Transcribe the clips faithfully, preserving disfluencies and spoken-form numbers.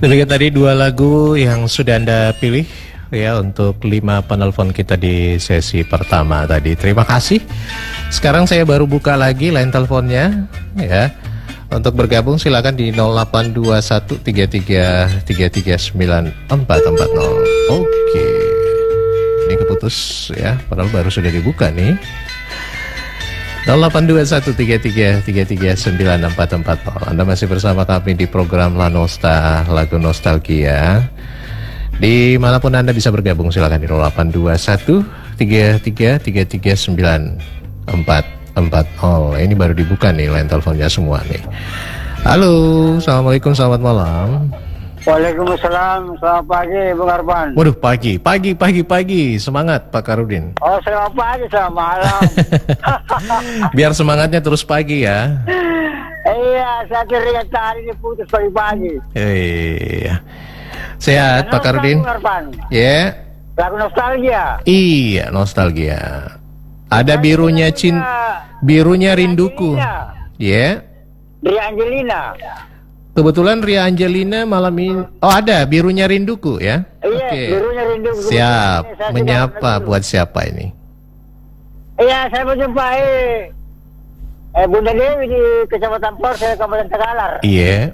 Demikian tadi dua lagu yang sudah Anda pilih ya untuk lima penelpon kita di sesi pertama tadi. Terima kasih. Sekarang saya baru buka lagi line teleponnya ya. Untuk bergabung silakan di nol delapan dua satu tiga tiga tiga tiga sembilan empat empat nol. Oke. Ini keputus ya, padahal baru sudah dibuka nih. nol delapan dua satu tiga tiga tiga tiga sembilan empat empat nol. Anda masih bersama kami di program La Nosta, lagu nostalgia. Dimanapun Anda bisa bergabung silakan di nol delapan dua satu tiga tiga tiga tiga sembilan empat empat nol. Ini baru dibuka nih line teleponnya semua nih. Halo, assalamualaikum, selamat malam. Waalaikumsalam, selamat pagi Bung Arfan. Waduh, pagi, pagi, pagi, pagi. Semangat Pak Karudin. Oh, selamat pagi, selamat malam. Biar semangatnya terus pagi ya. Iya, saya kira tadi diputus pagi-pagi. Iya. Sehat Pak Karudin? Ya. Lagu nostalgia. Iya, nostalgia. Ada birunya cinta, birunya rinduku. Ya. Ria Angelina. Kebetulan Ria Angelina malam ini. Oh, ada birunya rinduku ya. Iya, Oke. birunya rinduku. Siap. Menyapa buat siapa ini? Iya, saya menjumpai eh, Bunda Dewi di Kecamatan Porse, Kabupaten Tegalar. Iya.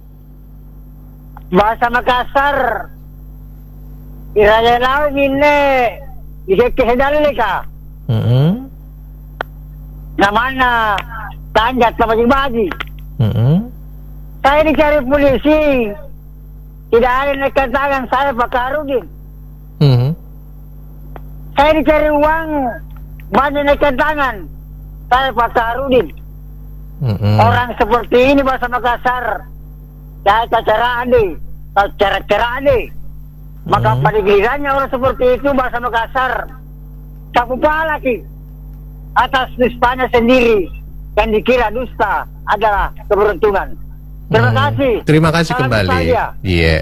Bahasa Makassar. Iraya lawe minne dikehendali ka. Heeh. Namanya tanjat sama bagi. Heeh. Saya dicari polisi. Tidak ada nekat tangan saya Pak Karudin. Heeh. Saya dicari uang. Banyak nekat tangan saya Pak Karudin. Heeh. Orang seperti ini bahasa Makassar. Saya cara ade, cara-cara ade. Maka pada gilirannya orang seperti itu bahasa Makassar. Capu lagi atas dustanya sendiri yang dikira dusta adalah keberuntungan. Terima Hmm. kasih. Terima kasih Salam kembali. nostalgia. Iya.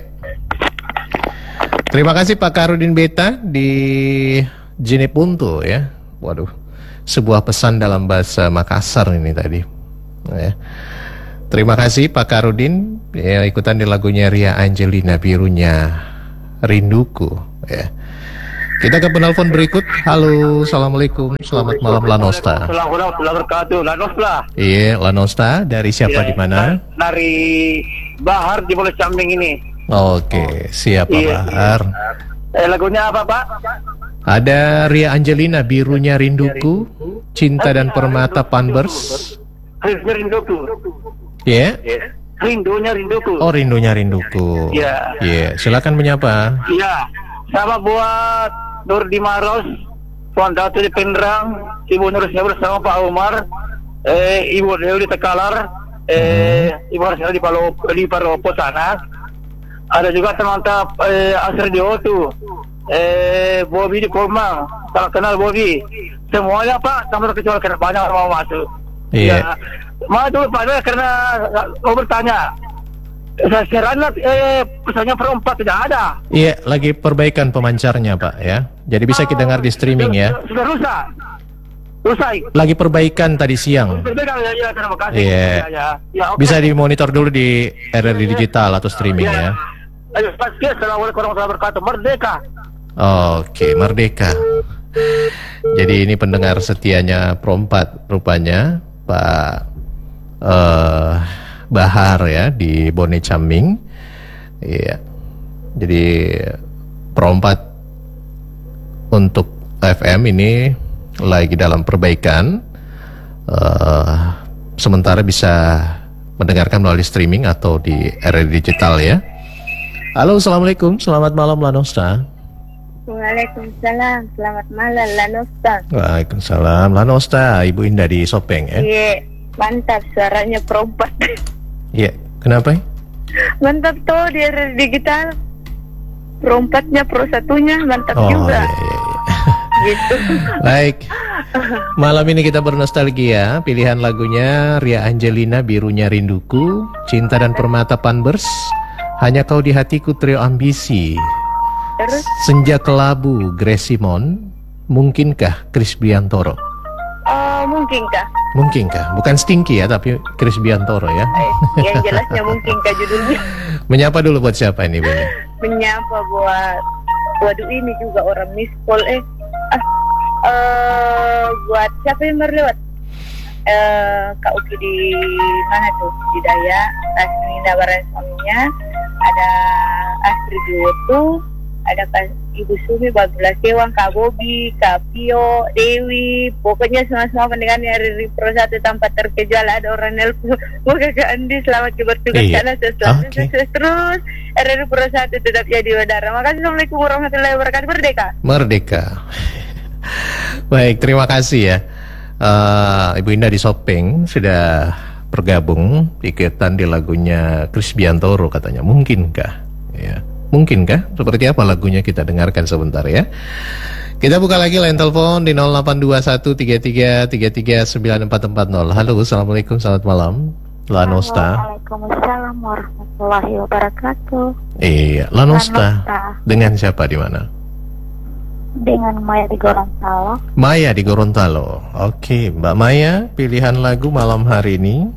Terima kasih Pak Karudin Beta di Jeneponto ya. Waduh, sebuah pesan dalam bahasa Makassar ini tadi. Ya. Terima kasih Pak Karudin ya, ikutan di lagunya Ria Angelina, birunya rinduku ya. Kita ke penelpon berikut. Halo, assalamualaikum, selamat malam Lanosta. Assalamualaikum warahmatullahi wabarakatuh. Lanosta. Iya, Lanosta dari siapa di mana? Dari Bahar di Pulau Cambing ini. Oke, siapa Iya. Bahar? Eh, lagunya apa Pak? Ada Ria Angelina, birunya rinduku, cinta dan permata Panbers. Rinduku. Ya. Yeah. Rindunya rinduku. Oh, rindunya rinduku. Iya. Iya, silakan menyapa. Iya. Sama buat Nur di Maros, Puan Datu di Pindrang, Ibu Nurusnya bersama Pak Umar, eh, Ibu Dewi di Tekalar, eh, hmm. Ibu Harsina di Palopo, di Paropo sana. Ada juga teman tap eh, Asri di Otu, eh, Bobby di Komang, kalau kenal Bobby. Semuanya Pak, sama kecuali karena banyak orang mau masuk. Iya. Ya. Mau dulu Pak, karena mau bertanya. Sekarang eh, pesannya perempat tidak ada. Iya, lagi perbaikan pemancarnya Pak ya. Jadi bisa kita dengar di streaming ya. Sudah, sudah rusak. Rusak. Lagi perbaikan tadi siang. Berbeda ya, ya, terima kasih. Iya. Ya, ya. Ya, okay. Bisa dimonitor dulu di R R D Digital atau streaming ya. Ayo, pasti. Assalamualaikum warahmatullahi wabarakatuh. Merdeka. Oke, merdeka. Jadi ini pendengar setianya Perempat rupanya Pak uh, Bahar ya di Bone Cambing. Iya. Jadi Perempat untuk F M ini lagi dalam perbaikan. Uh, sementara bisa mendengarkan melalui streaming atau di R R D Digital ya. Halo, assalamualaikum, selamat malam Lanosta. Waalaikumsalam, selamat malam Lanosta. Waalaikumsalam, Lanosta, Ibu Indah di Sopeng ya. Iya, mantap suaranya Perempat. Iya, kenapa? Mantap tuh di R R D Digital. Perompatnya pro satunya mantap Oh, juga. iya, iya, iya. Gitu. Baik. Malam ini kita bernostalgia. Pilihan lagunya Ria Angelina, Birunya Rinduku, Cinta dan Permata Panbers, Hanya Kau di Hatiku Trio Ambisi, Terus Senja Kelabu Grace Simon, Mungkinkah Chris Biantoro. oh, mungkinkah? Mungkinkah? Bukan Stinky ya, tapi Chris Biantoro ya. Eh, yang jelasnya mungkinkah judulnya. Menyapa dulu buat siapa ini, Bu? Menyapa buat, waduh ini juga orang miss call eh. Ah, eh, buat siapa yang baru lewat? Eh, Kak Uki di mana tuh? Di Daya, Asminda bareng suaminya, ada Astrid Duoto, ada Kak Ibu Sumi, Babula Sewang, Kak Bobi, Kak Pio, Dewi, pokoknya semua-semua pendengarnya R R I Pro satu tanpa terkecuali. Ada orang nelpon, moga Kak Andi selamat bertugas Iya. karena selalu Oke. sukses terus. R R I Pro satu tetap jadi udara. Makasih. Assalamualaikum warahmatullahi wabarakatuh. Merdeka. Merdeka. Baik, terima kasih ya. Eh, Ibu Indah di Sopeng sudah bergabung ikutan di lagunya Kris Biantoro katanya. Mungkinkah? Ya. Mungkinkah? Seperti apa lagunya kita dengarkan sebentar ya. Kita buka lagi line telepon di nol delapan dua satu tiga tiga tiga tiga sembilan empat empat nol. Halo, Assalamualaikum, selamat malam. Lanosta. Waalaikumsalam warahmatullahi wabarakatuh. Iya, Lanosta. Lanosta. Dengan siapa di mana? Dengan Maya di Gorontalo. Maya di Gorontalo. Oke, Mbak Maya, pilihan lagu malam hari ini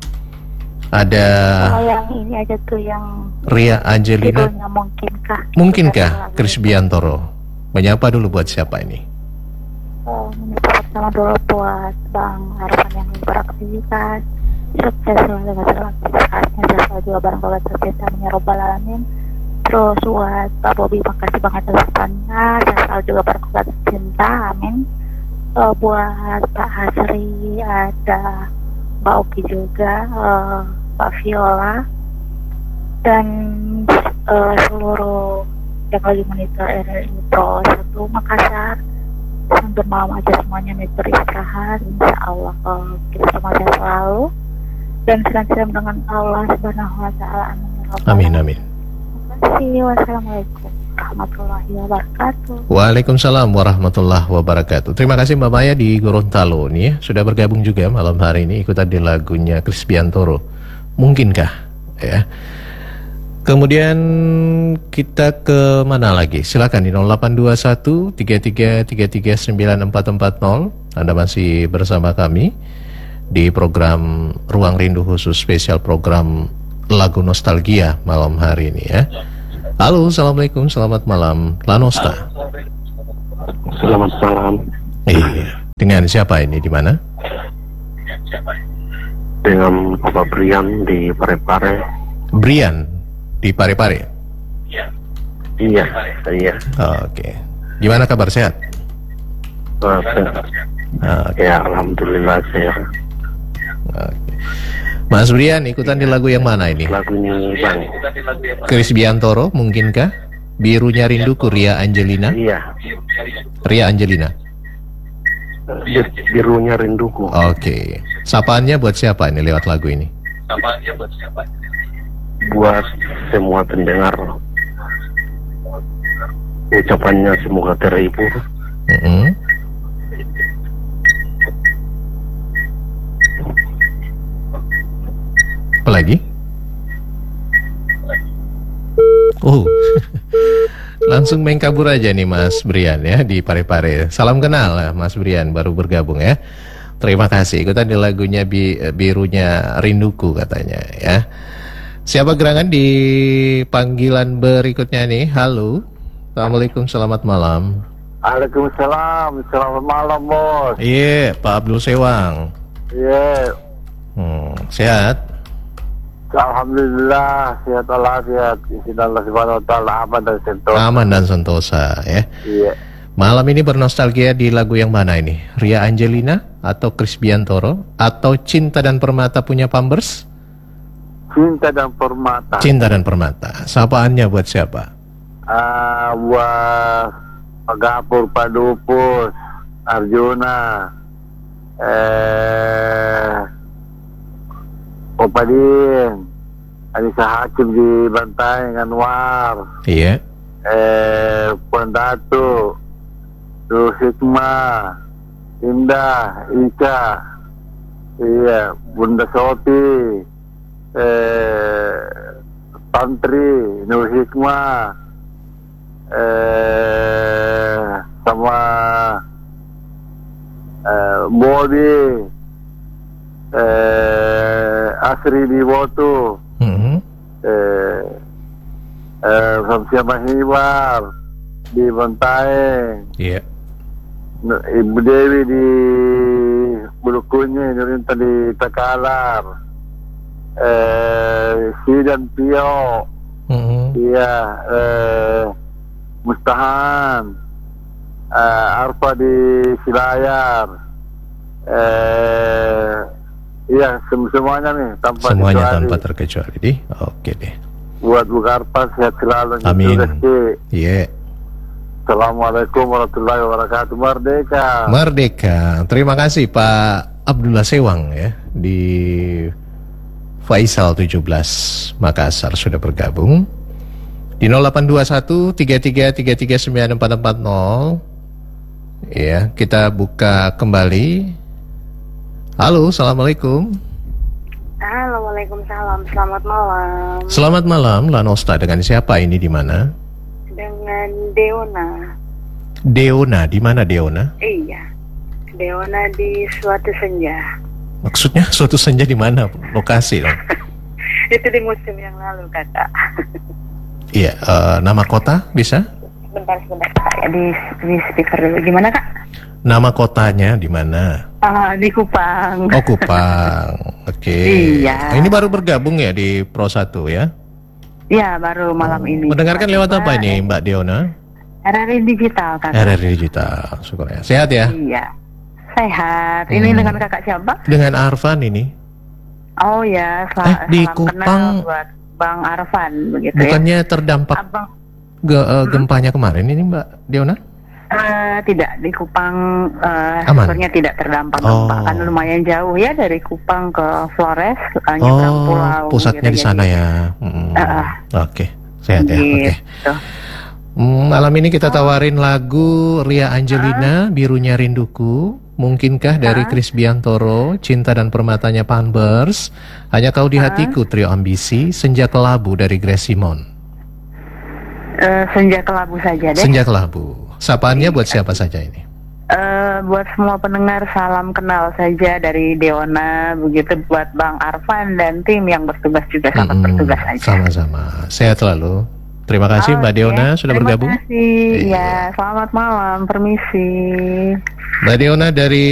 ada Kalau yang ini aja tuh yang Ria Angelina. judulnya mungkinkah? Mungkinkah Kris Biantoro? Menyapa dulu buat siapa ini? Oh, menyapa pertama dulu buat Bang Arfan yang beraktivitas. Sukses selalu dengan aktivitasnya. Saya juga bareng banget tercinta ya Robbal Alamin. Terus buat Pak Bobi, makasih banget atas pesannya. Saya selalu juga bareng banget tercinta, amin. Uh, buat Pak Hasri, ada Mbak Oki juga, uh, Pak Viola, dan uh, seluruh yang lagi monitor R R I Pro satu Makassar. Sampai malam aja semuanya nih beristirahat, insya Allah uh, kita semua sehat selalu dan senantiasa dengan Allah Subhanahu Wa Taala. Amin. Ya Rabbal Amin, Alamin. amin. Terima kasih. Wassalamualaikum warahmatullahi wabarakatuh. Waalaikumsalam warahmatullahi wabarakatuh. Terima kasih Mbak Maya di Gorontalo nih ya, sudah bergabung juga malam hari ini ikutan di lagunya Kris Biantoro. Mungkinkah? Ya. Kemudian kita ke mana lagi? Silakan di nol delapan dua satu tiga tiga tiga tiga sembilan empat empat nol. Anda masih bersama kami di program Ruang Rindu khusus spesial program lagu nostalgia malam hari ini ya. Halo, Assalamualaikum, selamat malam, Lanosta. Selamat malam. Iya. Dengan siapa ini, di mana? Dengan Bapak Brian di Parepare. Brian di Parepare. Iya, iya. Oke. Gimana kabar, sehat? Uh, saya- Oke. ya, alhamdulillah saya. Oke. Mas Brian ikutan di lagu yang mana ini? Lagunya Bang. Kris Biantoro, mungkinkah? Birunya Rinduku, Ria Angelina. Iya. Ria Angelina. Bir- Birunya Rinduku. Oke. Sapaannya buat siapa ini lewat lagu ini? Buat semua pendengar. Ucapannya semoga terhibur. Mm-mm. Apa lagi? Oh, langsung main kabur aja nih Mas Brian ya di Parepare. Salam kenal lah Mas Brian, baru bergabung ya. Terima kasih. Ikutan di lagunya bi Birunya Rinduku katanya ya. Siapa gerangan di panggilan berikutnya nih? Halo. Assalamualaikum, selamat malam. Waalaikumsalam, selamat malam bos. Iya, Pak Abdul Sewang. Iya, Hmm, sehat? alhamdulillah sehat walafiat. Izin Allah Subhanahu Wa Taala aman dan sentosa. Aman dan sentosa ya. Iya. Malam ini bernostalgia di lagu yang mana ini? Ria Angelina atau Kris Biantoro atau Cinta dan Permata punya Pampers? Cinta dan Permata. Cinta dan Permata. Sapaannya buat siapa? Ah, buat Pak Gapur, Pak Dupus, Arjuna, eh, Opadin, Anissa Hakim di Bantai, Anwar, Iya. eh, Puan Datu, Nur Hikmah, Indah, Ika, iya, Bunda Soti, eh, Tantri, Nur Hikmah, eh, sama eh, Bodi, eh, Asri di Botu, Mhm. eh, eh, sama Hibar di Bantaeng, Iya. Ibu Dewi di Bulukunyi, Nurinta di Takalar, eh, Sidan Pio, Mm-mm. iya, eh, Mustahan, eh, Arfa di Silayar, eh, iya sem- semuanya nih tanpa Semuanya kecuali. tanpa terkecuali di. Oke deh. Buat Bu Karpa sehat selalu. Amin. Rezeki. Iya. Assalamualaikum warahmatullahi wabarakatuh. Merdeka. Merdeka. Terima kasih Pak Abdullah Sewang ya di Faisal tujuh belas Makassar sudah bergabung di nol delapan dua satu tiga tiga tiga tiga sembilan empat empat nol. Ya, kita buka kembali. Halo, assalamualaikum. Halo, waalaikumsalam. Selamat malam. Selamat malam, Lanosta. Dengan siapa ini di mana? Dengan Deona. Deona, di mana Deona? Iya. Deona di suatu senja. Maksudnya suatu senja di mana? Lokasi dong. Itu di musim yang lalu, Kakak. Iya, eh, nama kota bisa? Bentar, sebentar, Kak. Ya, di, di speaker dulu. Gimana, Kak? Nama kotanya di mana? Ah, di Kupang. Oh, Kupang. Oke. Iya. Nah, ini baru bergabung ya di Pro satu ya? Iya, baru malam ini. Mendengarkan lewat apa ini, Mbak Deona? R R I Digital, Kakak. R R I Digital. Syukur ya. Sehat ya? Iya. Sehat. Ini Hmm. dengan Kakak siapa? Dengan Arfan ini. Oh ya, sel- Eh, di salam Kupang. kenal buat Bang Arfan begitu Bukannya terdampak ya. Abang ge- eh, gempanya kemarin ini, Mbak Deona? eh, tidak di Kupang eh, Aman? sebenarnya tidak terdampak Oh. gempa, kan lumayan jauh ya dari Kupang ke Flores, eh, nyebrang Oh, pulau. pusatnya gitu, di sana jadi- ya. Mm. Ah, ah. Oke, sehat ya. Oke. Gitu. Hmm, malam ini kita tawarin lagu Ria Angelina, Birunya Rinduku. Mungkinkah dari Chris Biantoro, Cinta dan Permatanya Panbers, Hanya Kau di Hatiku, Trio Ambisi, Senja Kelabu dari Grace Simon. Eh, senja kelabu saja deh. Senja Kelabu. Sapaannya buat siapa saja ini? Eh, buat semua pendengar salam kenal saja dari Deona, begitu buat Bang Arfan dan tim yang bertugas juga selamat Mm-mm, bertugas aja. sama-sama. Sehat selalu. Terima kasih Mbak Oke, Deona sudah terima bergabung. kasih. Iya. Ya, selamat malam. Permisi. Mbak Deona dari